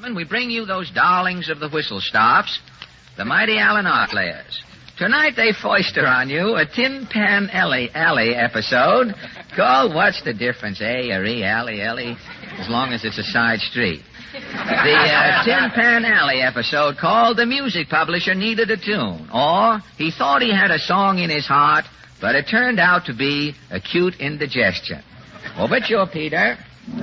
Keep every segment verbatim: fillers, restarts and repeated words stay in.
gentlemen, we bring you those darlings of the whistle stops, the mighty Allen Artlayers. Tonight they foister on you a Tin Pan Alley Alley episode called What's the Difference, eh, or E, Alley, Alley, as long as it's a side street. The uh, Tin Pan Alley episode called The Music Publisher Needed a Tune, or He Thought He Had a Song in His Heart, but it turned out to be acute indigestion. Overture, Peter.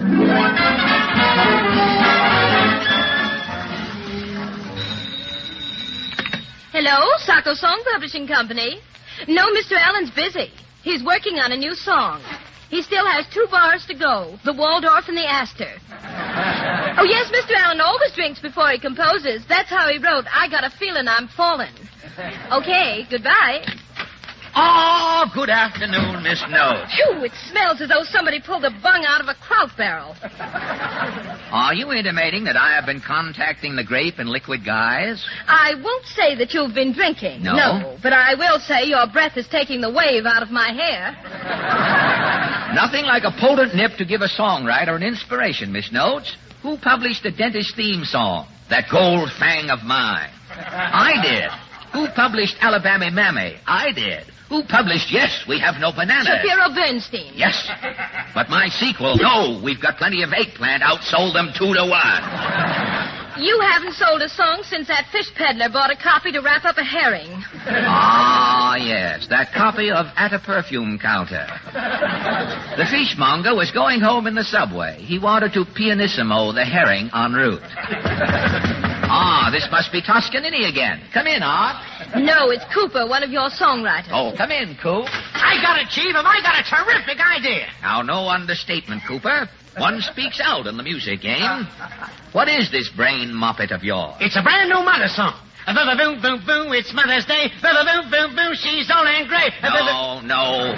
Hello, Sacco Song Publishing Company. No, Mister Allen's busy. He's working on a new song. He still has two bars to go, the Waldorf and the Astor. Oh, yes, Mister Allen always drinks before he composes. That's how he wrote, I Got a Feeling I'm Falling. Okay, goodbye. Oh, good afternoon, Miss Notes. Phew, it smells as though somebody pulled a bung out of a kraut barrel. Are you intimating that I have been contacting the grape and liquid guys? I won't say that you've been drinking. No? No, but I will say your breath is taking the wave out of my hair. Nothing like a potent nip to give a songwriter an inspiration, Miss Notes. Who published the dentist theme song, That Gold Fang of Mine? I did. Who published Alabama Mammy? I did. Who published Yes, We Have No Bananas? Shapiro Bernstein. Yes. But my sequel, No, We've Got Plenty of Eggplant, outsold them two to one. You haven't sold a song since that fish peddler bought a copy to wrap up a herring. Ah, yes, that copy of At a Perfume Counter. The fishmonger was going home in the subway. He wanted to pianissimo the herring en route. Ah, this must be Toscanini again. Come in, Art. No, it's Cooper, one of your songwriters. Oh, come in, Coop. I got it, Chief, and I got a terrific idea. Now, no understatement, Cooper. One speaks out in the music game. What is this brain moppet of yours? It's a brand new mother song. Boom, boom, boom, boom, it's Mother's Day. Boom, boom, boom, boom, she's old and gray. No, no.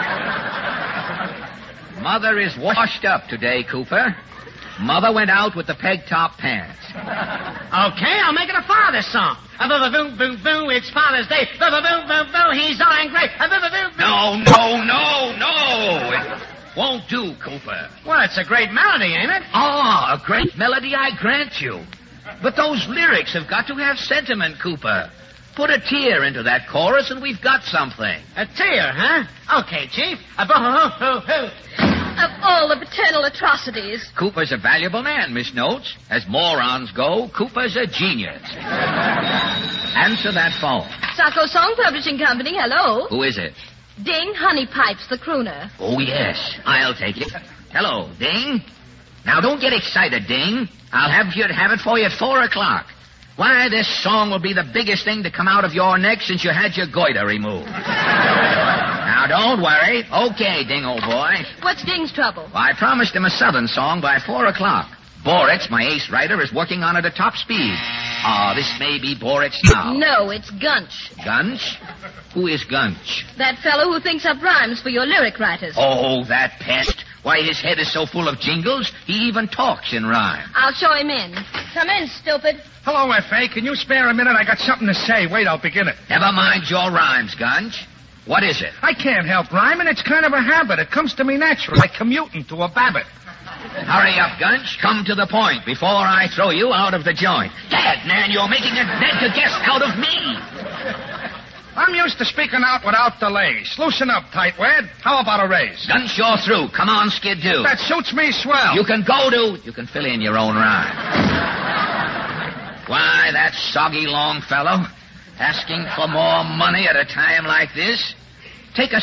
Mother is washed up today, Cooper. Mother went out with the peg-top pants. Okay, I'll make it a father's song. Boom, boom, boom, boom, it's Father's Day. Boom, boom, boom, boom, he's old and gray. Boom, boom, boom. No, no, no, no. It won't do, Cooper. Well, it's a great melody, ain't it? Ah, a great melody, I grant you. But those lyrics have got to have sentiment, Cooper. Put a tear into that chorus and we've got something. A tear, huh? Okay, Chief. A boo-hoo-hoo-hoo. Of all the paternal atrocities. Cooper's a valuable man, Miss Notes. As morons go, Cooper's a genius. Answer that phone. Sacco Song Publishing Company, hello. Who is it? Ding Honeypipes, the crooner. Oh, yes. I'll take it. Hello, Ding. Now, don't get excited, Ding. I'll have you have it for you at four o'clock. Why, this song will be the biggest thing to come out of your neck since you had your goiter removed. Now, don't worry. Okay, Ding, old boy. What's Ding's trouble? Well, I promised him a Southern song by four o'clock. Boritz, my ace writer, is working on it at top speed. Ah, this may be Boritz now. No, it's Gunch. Gunch? Who is Gunch? That fellow who thinks up rhymes for your lyric writers. Oh, that pest. Why, his head is so full of jingles, he even talks in rhyme. I'll show him in. Come in, stupid. Hello, F A. Can you spare a minute? I got something to say. Wait, I'll begin it. Never mind your rhymes, Gunch. What is it? I can't help rhyming. It's kind of a habit. It comes to me natural, like commuting to a Babbitt. Hurry up, Gunch. Come to the point before I throw you out of the joint. Dad, man, you're making a dead to guess out of me. I'm used to speaking out without delays. Loosen up, tightwad. How about a raise? Gunch, you're through. Come on, Skid do. That suits me swell. You can go to... You can fill in your own rhyme. Why, that soggy Longfellow, asking for more money at a time like this. Take a